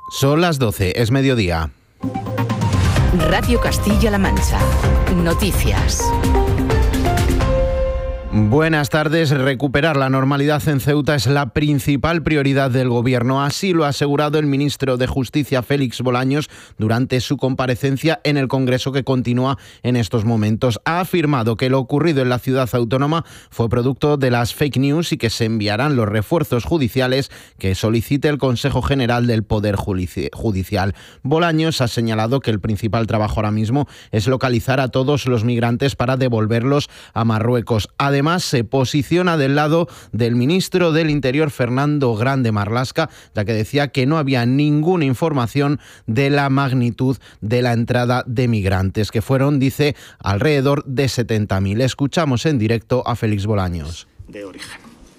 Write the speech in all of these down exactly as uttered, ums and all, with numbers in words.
Son las doce, es mediodía. Radio Castilla-La Mancha. Noticias. Buenas tardes. Recuperar la normalidad en Ceuta es la principal prioridad del Gobierno. Así lo ha asegurado el ministro de Justicia, Félix Bolaños, durante su comparecencia en el Congreso que continúa en estos momentos. Ha afirmado que lo ocurrido en la ciudad autónoma fue producto de las fake news y que se enviarán los refuerzos judiciales que solicite el Consejo General del Poder Judicial. Bolaños ha señalado que el principal trabajo ahora mismo es localizar a todos los migrantes para devolverlos a Marruecos. Además, Además, se posiciona del lado del ministro del Interior, Fernando Grande Marlaska, ya que decía que no había ninguna información de la magnitud de la entrada de migrantes, que fueron, dice, alrededor de setenta mil. Escuchamos en directo a Félix Bolaños. De origen.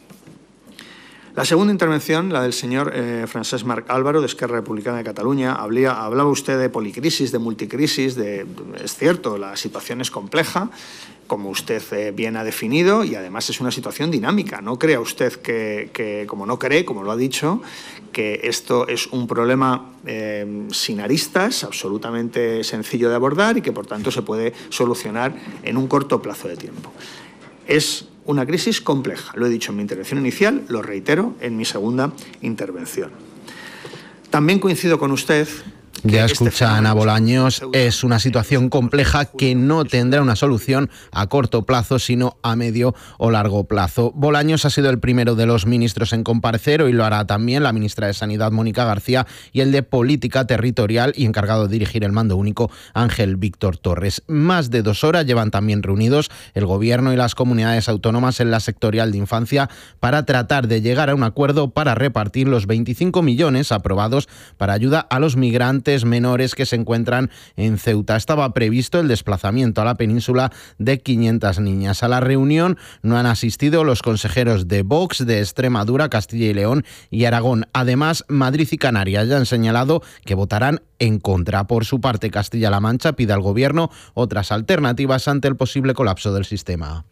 La segunda intervención, la del señor eh, Francesc Marc Álvaro, de Esquerra Republicana de Cataluña, hablía, hablaba usted de policrisis, de multicrisis, de, es cierto, la situación es compleja, como usted eh, bien ha definido, y además es una situación dinámica. No crea usted que, que, como no cree, como lo ha dicho, que esto es un problema eh, sin aristas, absolutamente sencillo de abordar y que, por tanto, se puede solucionar en un corto plazo de tiempo. Es una crisis compleja. Lo he dicho en mi intervención inicial, lo reitero en mi segunda intervención. También coincido con usted. Ya escuchan a Bolaños, es una situación compleja que no tendrá una solución a corto plazo, sino a medio o largo plazo. Bolaños ha sido el primero de los ministros en comparecer, hoy lo hará también la ministra de Sanidad, Mónica García, y el de Política Territorial y encargado de dirigir el mando único, Ángel Víctor Torres. Más de dos horas llevan también reunidos el Gobierno y las comunidades autónomas en la sectorial de infancia para tratar de llegar a un acuerdo para repartir los veinticinco millones aprobados para ayuda a los migrantes menores que se encuentran en Ceuta. Estaba previsto el desplazamiento a la península de quinientas niñas. A la reunión no han asistido los consejeros de Vox, de Extremadura, Castilla y León y Aragón. Además, Madrid y Canarias ya han señalado que votarán en contra. Por su parte, Castilla-La Mancha pide al Gobierno otras alternativas ante el posible colapso del sistema.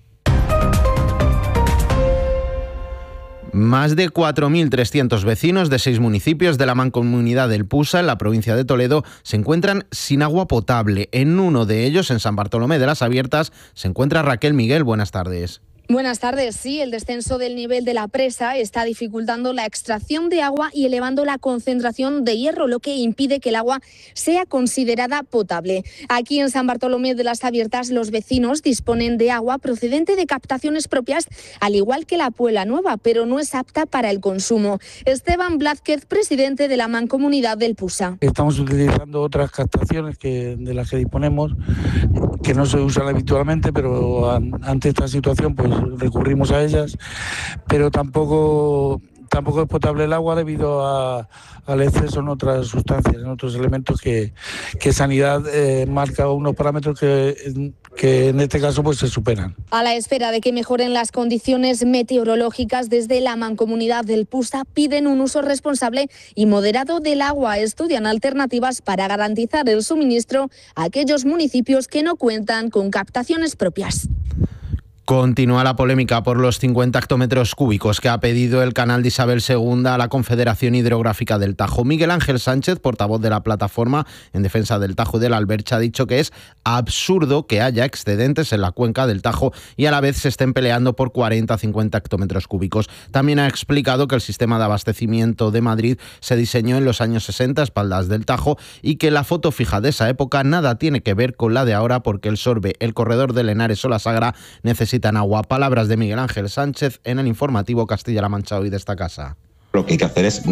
Más de cuatro mil trescientos vecinos de seis municipios de la Mancomunidad del Pusa, en la provincia de Toledo, se encuentran sin agua potable. En uno de ellos, en San Bartolomé de las Abiertas, se encuentra Raquel Miguel. Buenas tardes. Buenas tardes. Sí, el descenso del nivel de la presa está dificultando la extracción de agua y elevando la concentración de hierro, lo que impide que el agua sea considerada potable. Aquí en San Bartolomé de las Abiertas, los vecinos disponen de agua procedente de captaciones propias, al igual que la Puebla Nueva, pero no es apta para el consumo. Esteban Blázquez, presidente de la Mancomunidad del Pusa. Estamos utilizando otras captaciones que, de las que disponemos, que no se usan habitualmente, pero ante esta situación, pues recurrimos a ellas, pero tampoco tampoco es potable el agua debido a, al exceso en otras sustancias, en otros elementos que, que Sanidad eh, marca unos parámetros que, que en este caso pues se superan. A la espera de que mejoren las condiciones meteorológicas, desde la Mancomunidad del Pusa piden un uso responsable y moderado del agua. Estudian alternativas para garantizar el suministro a aquellos municipios que no cuentan con captaciones propias. Continúa la polémica por los cincuenta hectómetros cúbicos que ha pedido el canal de Isabel segunda a la Confederación Hidrográfica del Tajo. Miguel Ángel Sánchez, portavoz de la plataforma en defensa del Tajo y del Alberche, ha dicho que es absurdo que haya excedentes en la cuenca del Tajo y a la vez se estén peleando por cuarenta a cincuenta hectómetros cúbicos. También ha explicado que el sistema de abastecimiento de Madrid se diseñó en los años sesenta a espaldas del Tajo y que la foto fija de esa época nada tiene que ver con la de ahora, porque el Sorbe, el corredor de Henares o la Sagra necesitan agua. Palabras de Miguel Ángel Sánchez en el informativo Castilla-La Mancha hoy de esta casa. Lo que hay que hacer es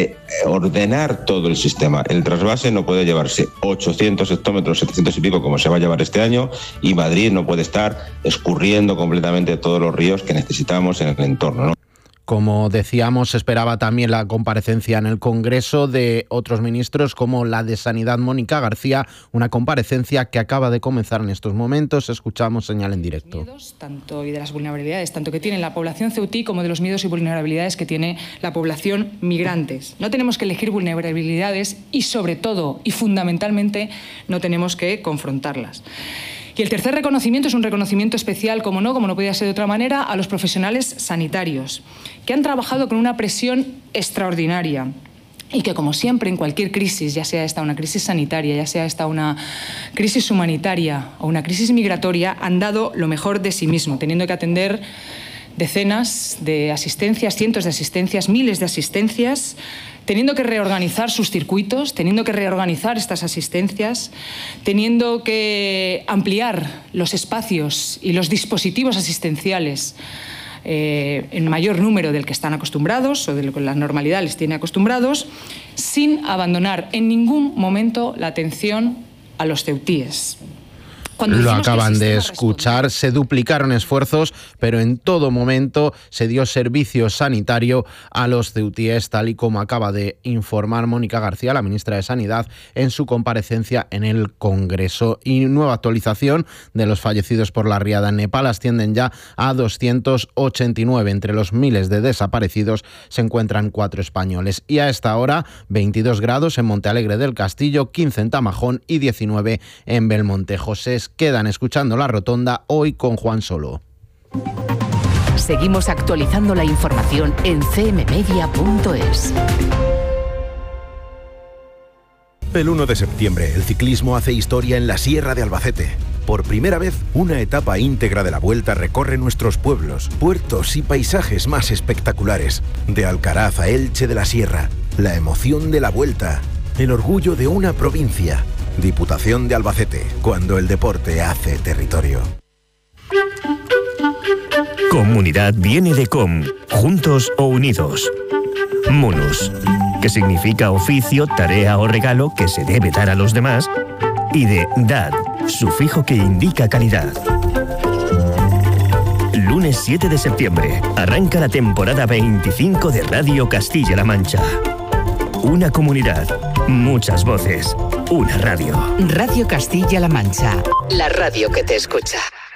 reordenar todo el sistema. El trasvase no puede llevarse ochocientos hectómetros, setecientos y pico, como se va a llevar este año, y Madrid no puede estar escurriendo completamente todos los ríos que necesitamos en el entorno, ¿no? Como decíamos, se esperaba también la comparecencia en el Congreso de otros ministros, como la de Sanidad, Mónica García, una comparecencia que acaba de comenzar en estos momentos. Escuchamos señal en directo. Miedos, tanto y de las vulnerabilidades, tanto que tiene la población ceutí como de los miedos y vulnerabilidades que tiene la población migrantes. No tenemos que elegir vulnerabilidades y, sobre todo y fundamentalmente, no tenemos que confrontarlas. Y el tercer reconocimiento es un reconocimiento especial, como no, como no podía ser de otra manera, a los profesionales sanitarios, que han trabajado con una presión extraordinaria y que, como siempre, en cualquier crisis, ya sea esta una crisis sanitaria, ya sea esta una crisis humanitaria o una crisis migratoria, han dado lo mejor de sí mismo, teniendo que atender decenas de asistencias, cientos de asistencias, miles de asistencias, teniendo que reorganizar sus circuitos, teniendo que reorganizar estas asistencias, teniendo que ampliar los espacios y los dispositivos asistenciales eh, en mayor número del que están acostumbrados o de lo que la normalidad les tiene acostumbrados, sin abandonar en ningún momento la atención a los ceutíes. Lo acaban de escuchar, se duplicaron esfuerzos, pero en todo momento se dio servicio sanitario a los ceutíes, tal y como acaba de informar Mónica García, la ministra de Sanidad, en su comparecencia en el Congreso. Y nueva actualización de los fallecidos por la riada en Nepal ascienden ya a doscientos ochenta y nueve. Entre los miles de desaparecidos se encuentran cuatro españoles. Y a esta hora, veintidós grados en Montealegre del Castillo, quince en Tamajón y diecinueve en Belmonte. José, quedan escuchando La Rotonda hoy con Juan Solo. Seguimos actualizando la información en c m media punto es. El uno de septiembre, el ciclismo hace historia en la Sierra de Albacete. Por primera vez, una etapa íntegra de la Vuelta recorre nuestros pueblos, puertos y paisajes más espectaculares. De Alcaraz a Elche de la Sierra, la emoción de la Vuelta, el orgullo de una provincia. Diputación de Albacete, cuando el deporte hace territorio. Comunidad viene de com, juntos o unidos. Munus, que significa oficio, tarea o regalo que se debe dar a los demás. Y de dad, sufijo que indica calidad. Lunes siete de septiembre, arranca la temporada veinticinco de Radio Castilla-La Mancha. Una comunidad, muchas voces, una radio. Radio Castilla-La Mancha, la radio que te escucha.